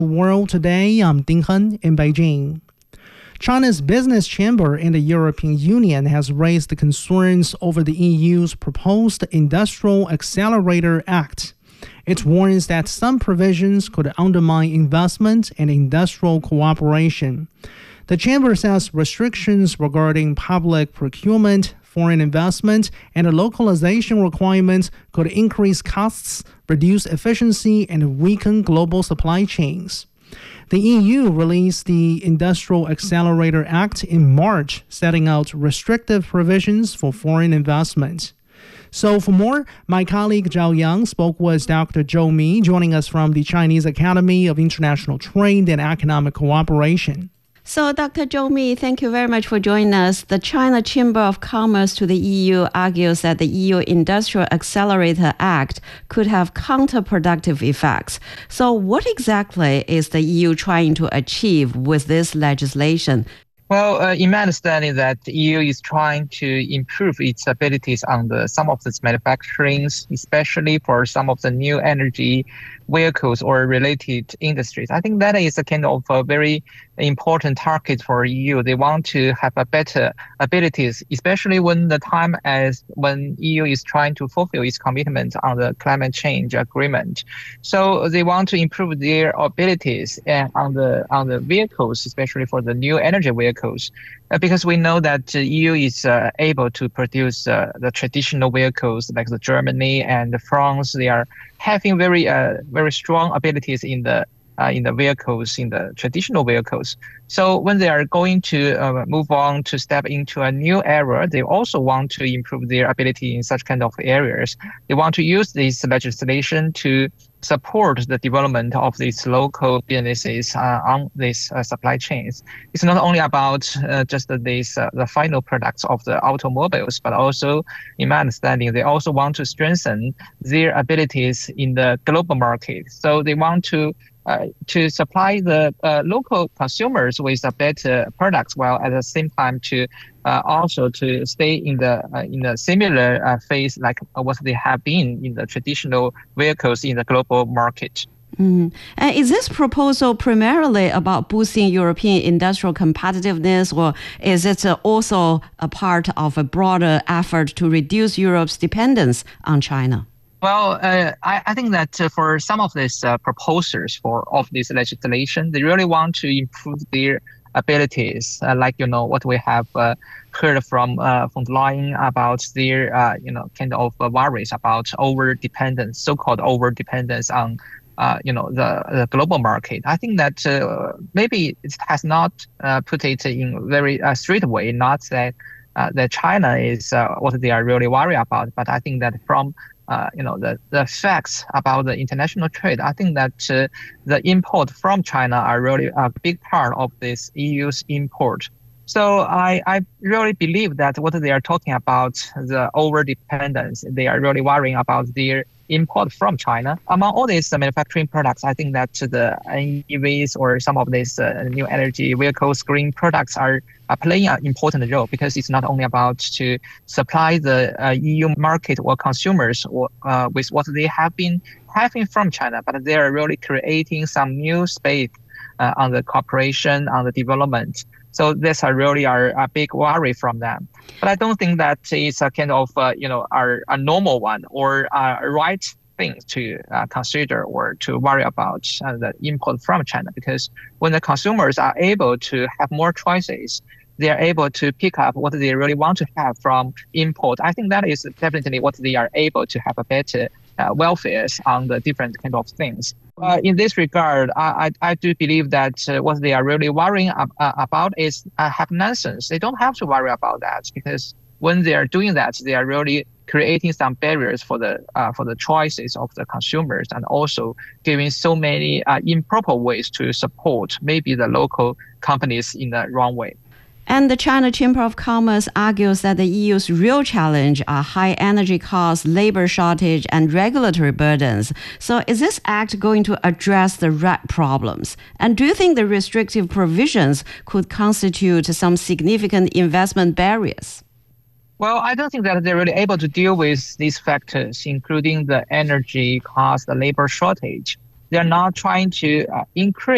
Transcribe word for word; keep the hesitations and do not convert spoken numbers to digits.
World Today, I'm Ding Hen in Beijing. China's business chamber in the European Union has raised concerns over the E U's proposed Industrial Accelerator Act. It warns that some provisions could undermine investment and industrial cooperation. The chamber says restrictions regarding public procurement, foreign investment, and localization requirements could increase costs, reduce efficiency, and weaken global supply chains. The E U released the Industrial Accelerator Act in March, setting out restrictive provisions for foreign investment. So for more, my colleague Zhao Yang spoke with Doctor Zhou Mi, joining us from the Chinese Academy of International Trade and Economic Cooperation. So, Doctor Zhou Mi, thank you very much for joining us. The China Chamber of Commerce to the E U argues that the E U Industrial Accelerator Act could have counterproductive effects. So what exactly is the E U trying to achieve with this legislation? Well, uh, in my understanding, that the E U is trying to improve its abilities on the, some of its manufacturing, especially for some of the new energy vehicles or related industries. I think that is a kind of a very important target for E U. They want to have a better abilities, especially when the time as when E U is trying to fulfill its commitment on the climate change agreement. So they want to improve their abilities and on the on the vehicles, especially for the new energy vehicles, uh, because we know that uh, E U is uh, able to produce uh, the traditional vehicles like the Germany and France. They are having very uh, very strong abilities in the uh, in the vehicles, in the traditional vehicles. So when they are going to uh, move on to step into a new era, they also want to improve their ability in such kind of areas. They want to use this legislation to support the development of these local businesses uh, on these uh, supply chains. It's not only about uh, just these uh, the final products of the automobiles, but also, in my understanding, they also want to strengthen their abilities in the global market. So they want to uh, to supply the uh, local consumers with a better products, while at the same time to uh, also to stay in the uh, in a similar uh, phase like what they have been in the traditional vehicles in the global market. Mm-hmm. And is this proposal primarily about boosting European industrial competitiveness, or is it uh, also a part of a broader effort to reduce Europe's dependence on China? Well, uh, I, I think that uh, for some of these uh, proposers for of this legislation, they really want to improve their abilities, uh, like you know what we have uh, heard from uh, von der Leyen about their uh, you know kind of uh, worries about over dependence, so-called over dependence on uh, you know the, the global market. I think that uh, maybe it has not uh, put it in very uh, straight way, not that uh, that China is uh, what they are really worried about, but I think that from Uh, you know, the, the facts about the international trade, I think that uh, the import from China are really a big part of this E U's import. So I, I really believe that what they are talking about, the over-dependence, they are really worrying about their import from China. Among all these uh, manufacturing products, I think that the E Vs or some of these uh, new energy vehicles, green products are, are playing an important role, because it's not only about to supply the uh, E U market or consumers or, uh, with what they have been having from China, but they are really creating some new space uh, on the cooperation, on the development. So this are really are a big worry from them. But I don't think that it's a kind of, uh, you know, are a normal one or a right thing to uh, consider or to worry about uh, the import from China. Because when the consumers are able to have more choices, they are able to pick up what they really want to have from import. I think that is definitely what they are able to have a better uh, welfare on the different kind of things. Uh, in this regard, I, I, I do believe that uh, what they are really worrying ab- uh, about is uh, have nonsense. They don't have to worry about that, because when they are doing that, they are really creating some barriers for the uh, for the choices of the consumers, and also giving so many uh, improper ways to support maybe the local companies in the wrong way. And the China Chamber of Commerce argues that the E U's real challenge are high energy costs, labor shortage, and regulatory burdens. So is this act going to address the right problems? And do you think the restrictive provisions could constitute some significant investment barriers? Well, I don't think that they're really able to deal with these factors, including the energy cost, the labor shortage. They're not trying to uh, increase